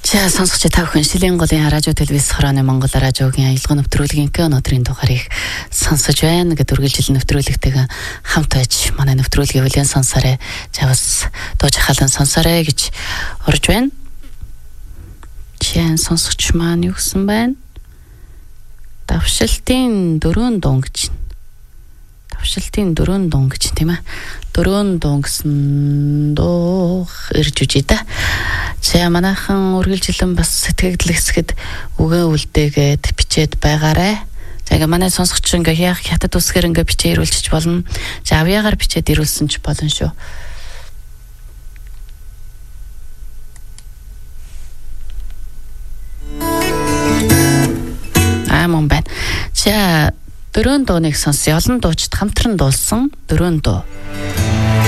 За сонсогч та бүхэн Шилийн голын радио телевиз хорооны Монгол радиогийн аялал нэвтрүүлгийн өнөөдрийн дугаарыг сонсож байна гэдэг үргэлжлэл нэвтрүүлэгтэйгээ хамт байж манай нэвтрүүлгийг бүлээн сонсорой. Завс дууж халан сонсорой гэж орж байна. Чин сонсогч маань юу гэсэн байна? Давшилтын дөрөв дун гэж. Давшилтын дөрөв дун гэж тийм ээ. Дөрөв дун гэсэн дуу ирж үжи да. За манайхан үргэлжлэн бас сэтгэгдэл хэсгэд үгээ үлдээгээд бичээд байгаарэ. За ингээ манай сонсогч ингээ хятад үсгээр ингээ бичээ ирүүлчих болно. За авьяагаар бичээд ирүүлсэн ч болно шүү. Мөн байна. За дөрөв дууныг сонсъё. Олон дуучид хамтран дуулсан дөрөв дуу.